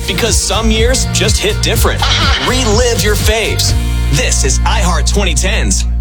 Because some years just hit different. Relive your faves. This is iHeart 2010s.